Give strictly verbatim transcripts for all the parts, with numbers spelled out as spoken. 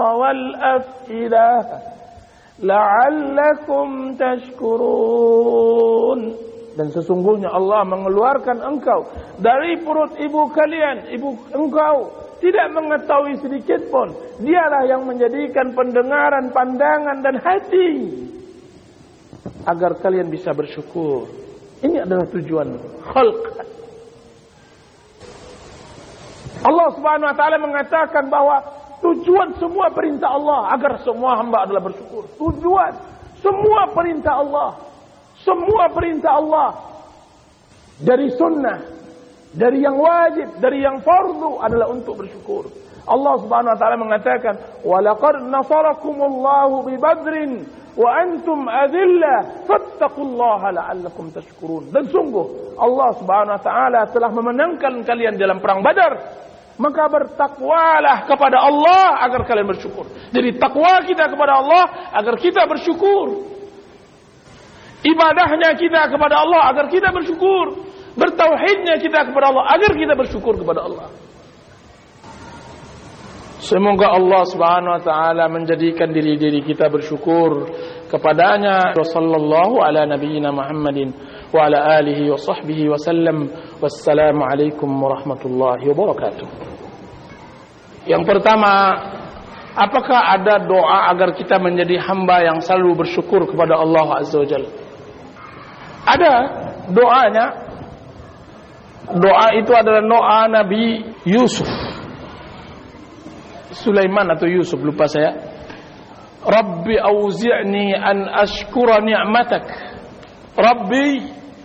wal afidah la'allakum tashkurun. Dan sesungguhnya Allah mengeluarkan engkau dari perut ibu kalian, ibu engkau tidak mengetahui sedikit pun. Dialah yang menjadikan pendengaran, pandangan dan hati agar kalian bisa bersyukur. Ini adalah tujuan khalq. Allah Subhanahu wa taala mengatakan bahwa tujuan semua perintah Allah agar semua hamba adalah bersyukur. Tujuan semua perintah Allah, semua perintah Allah dari sunnah, dari yang wajib, dari yang fardu adalah untuk bersyukur. Allah Subhanahu wa taala mengatakan, "Wa laqad nasarakumullahu bi Badrin wa antum adillah fattaqullaha la'allakum tashkurun." Dan sungguh Allah Subhanahu wa taala telah memenangkan kalian dalam perang Badar. Maka bertakwalah kepada Allah agar kalian bersyukur. Jadi takwa kita kepada Allah agar kita bersyukur. Ibadahnya kita kepada Allah agar kita bersyukur. Bertauhidnya kita kepada Allah agar kita bersyukur kepada Allah. Semoga Allah Subhanahu wa taala menjadikan diri-diri kita bersyukur kepadanya. Wassallallahu ala nabiyyina Muhammadin wa ala alihi wa sahbihi wa sallam. Wassalamu alaikum warahmatullahi wabarakatuh. Yang pertama, apakah ada doa agar kita menjadi hamba yang selalu bersyukur kepada Allah Azza wa Jalla? Ada doanya. Doa itu adalah doa Nabi Yusuf, Sulaiman atau Yusuf, lupa saya. Rabbi auzi'ni an ashkura ni'matak. Rabbi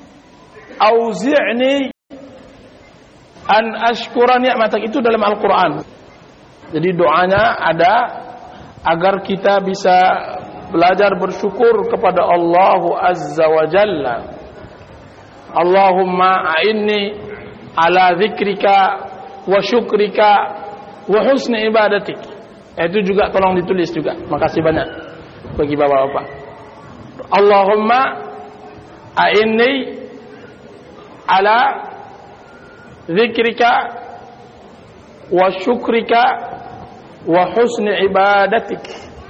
auzi'ni an ashkura ni'matak. Itu dalam Al-Quran. Jadi doanya ada agar kita bisa belajar bersyukur kepada Allah Azza wa Jalla. Allahumma a'inni ala dzikrika wa syukrika wa husni ibadatik. Itu juga tolong ditulis juga. Makasih banyak bagi bapak-bapak. Allahumma a'inni ala dzikrika wa syukrika wa husni ibadatik.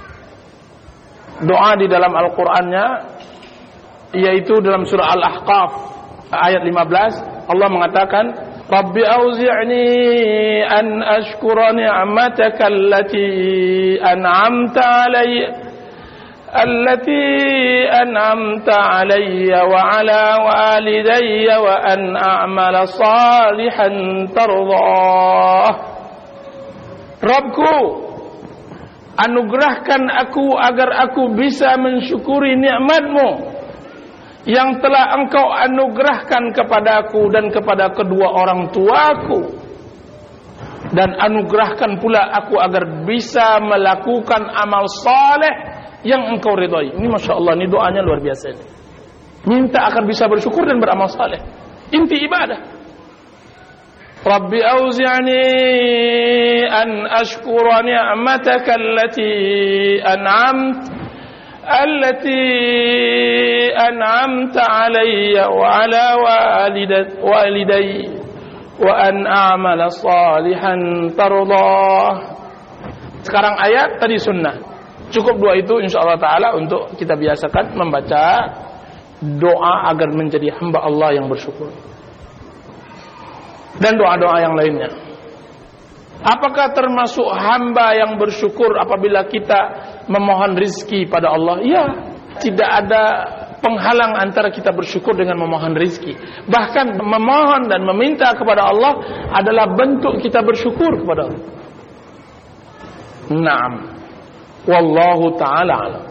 Doa di dalam Al-Qur'annya yaitu dalam surah Al-Ahqaf ayat lima belas, Allah mengatakan, Rabbi auzi'ni an ashkura ni'mataka allati an'amta alayya allati an'amta alayya wa ala walidayya wa an a'mala salihan tardah. Rabbku, anugerahkan aku agar aku bisa mensyukuri nikmat-Mu yang telah Engkau anugerahkan kepadaku dan kepada kedua orang tuaku, dan anugerahkan pula aku agar bisa melakukan amal saleh yang Engkau ridhai. Ini Masya Allah, ini doanya luar biasa ini. Minta agar bisa bersyukur dan beramal saleh, inti ibadah. Rabbi auzi'ni an ashkura ni'mataka allati an'amta allati an'amta alayya wa ala walidayya wa an a'mala salihan tardah. Sekarang ayat, tadi sunnah. Cukup dua itu insyaallah taala untuk kita biasakan membaca doa agar menjadi hamba Allah yang bersyukur. Dan doa-doa yang lainnya. Apakah termasuk hamba yang bersyukur apabila kita memohon rizki pada Allah? Ya, tidak ada penghalang antara kita bersyukur dengan memohon rizki. Bahkan memohon dan meminta kepada Allah adalah bentuk kita bersyukur kepada Allah. Naam. Wallahu ta'ala alam.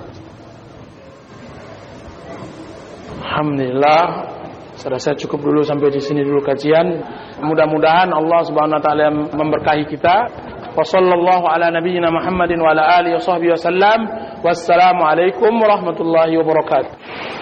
Alhamdulillah. Saya rasa cukup dulu sampai di sini dulu kajian. Mudah-mudahan Allah Subhanahu wa taala memberkahi kita. Wassallallahu ala nabiyyina Muhammadin wa ala alihi washabbihi wasallam. Wassalamu alaikum warahmatullahi wabarakatuh.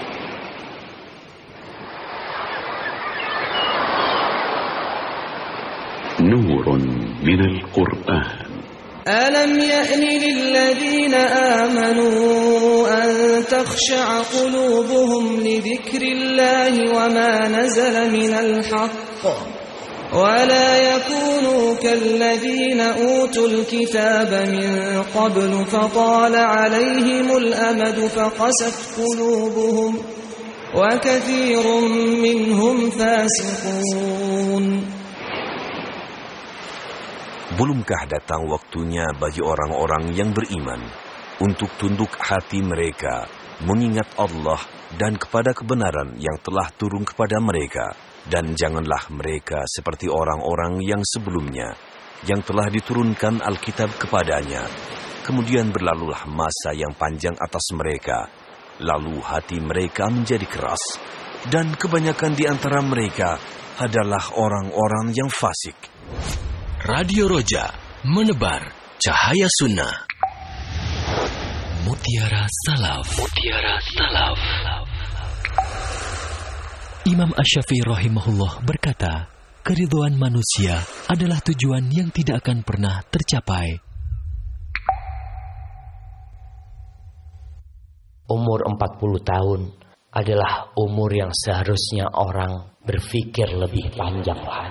Nurun minal Qur'an. ألم يأن للذين آمنوا أن تخشع قلوبهم لذكر الله وما نزل من الحق ولا يكونوا كالذين أوتوا الكتاب من قبل فطال عليهم الأمد فقست قلوبهم وكثير منهم فاسقون. Belumkah datang waktunya bagi orang-orang yang beriman untuk tunduk hati mereka mengingat Allah dan kepada kebenaran yang telah turun kepada mereka, dan janganlah mereka seperti orang-orang yang sebelumnya yang telah diturunkan Alkitab kepadanya. Kemudian berlalulah masa yang panjang atas mereka, lalu hati mereka menjadi keras, dan kebanyakan di antara mereka adalah orang-orang yang fasik. Radio Roja, menebar cahaya sunnah. Mutiara Salaf. Mutiara Salaf. Imam Asy-Syafi'i rahimahullah berkata, keridhaan manusia adalah tujuan yang tidak akan pernah tercapai. Umur empat puluh tahun adalah umur yang seharusnya orang berpikir lebih panjang.